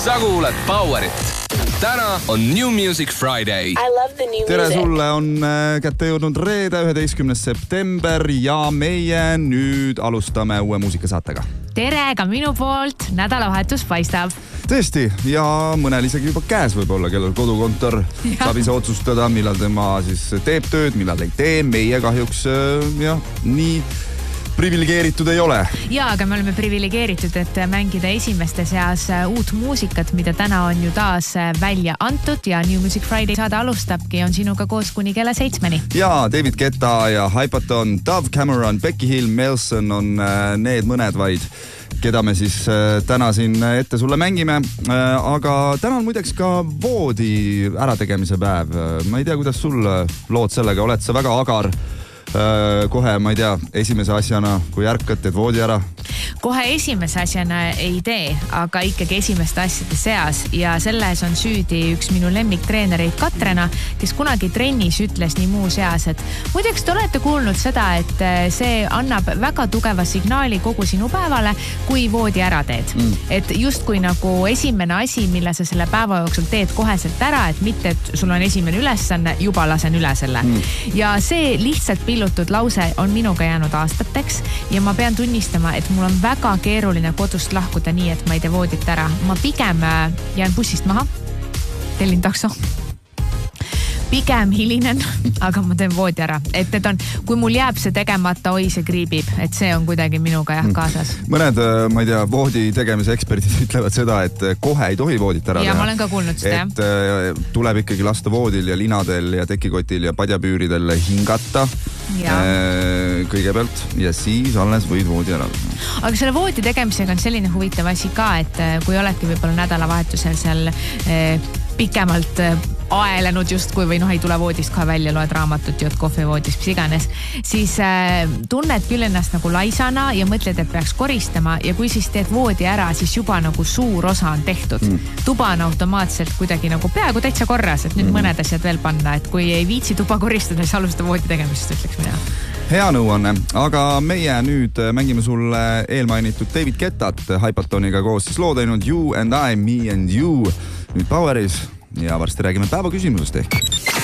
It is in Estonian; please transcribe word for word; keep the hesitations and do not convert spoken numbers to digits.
sa kuulad Powerit. Täna on New Music Friday. I love the new Tere music. sulle, on kätte jõudnud reede, üheteistkümnes september ja meie nüüd alustame uue muusikasaatega. Tere ka minu poolt, nädalavahetus paistab. Tõesti, ja mõnel isegi juba käes võib olla, kellel kodukontor ja. Saab ise otsustada, millal tema siis teeb tööd, millal ei tee. Meie kahjuks jah, nii privilegeeritud ei ole. Ja, aga me oleme privilegeeritud, et mängida esimeste seas uut muusikat, mida täna on ju taas välja antud ja New Music Friday saade alustabki, on sinuga koos kuni kella seitsmeni. Ja, David Guetta ja Hypaton, Dove Cameron, Becky Hill, Melson on need mõned vaid, keda me siis täna siin ette sulle mängime. Aga täna on muideks ka voodi ärategemise päev. Ma ei tea, kuidas sul lood sellega, oled sa väga agar? Kohe, ma ei tea, esimese asjana, kui ärkad, teed voodi ära? Kohe esimese asjana ei tee, aga ikkagi esimeste asjade seas ja selles on süüdi üks minu lemmiktreenereid Katrena, kes kunagi trennis ütles nii muu seas, et muideks te olete kuulnud seda, et see annab väga tugeva signaali kogu sinu päevale, kui voodi ära teed. Mm. Et just kui nagu esimene asi, mille sa selle päeva jooksul teed koheselt ära, et mitte, et sul on esimene ülesanne, juba lasen üle selle. Mm. Ja see lihtsalt pillutud lause on minuga jäänud aastateks ja ma pean tunnistama, et mul on väga keeruline kodust lahkuda nii, et ma ei tee voodit ära. Ma pigem jään bussist maha, tellin takso. Pigem hilinen, aga ma teen voodi ära. Et need on, kui mul jääb see tegemata, oi see kriibib, et see on kuidagi minuga jah kaasas. Mõned, ma ei tea, voodi tegemise eksperdid ütlevad seda, et kohe ei tohi voodit ära ja, teha. Ja ma olen ka kuulnud seda. Et tuleb ikkagi lasta voodil ja linadel ja tekikotil ja padjapüüridel hingata ja. Kõigepealt ja siis alles võid voodi ära. Aga selle voodi tegemisega on selline huvitav asi ka, et kui oledki võib-olla nädalavahetusel seal eh, pikemalt aelenud justkui või noh, ei tule voodist kohe välja, loed raamatut, jood kohvi voodis, mis iganes, siis äh, tunned küll ennast nagu laisana ja mõtled, et peaks koristama ja kui siis teed voodi ära, siis juba nagu suur osa on tehtud. Mm. Tuba on automaatselt kuidagi nagu peaaegu täitsa korras, et nüüd mm. mõned asjad veel panna, et kui ei viitsi tuba koristada, siis alusta voodi tegemist, ütleks mina. Hea nõuanne, aga meie nüüd mängime sulle eelmainitud David Guettat Hypatoniga koos siis loo teinud You and I, Me and You nüüd Poweris ja varsti räägime päeva küsimusest ehk.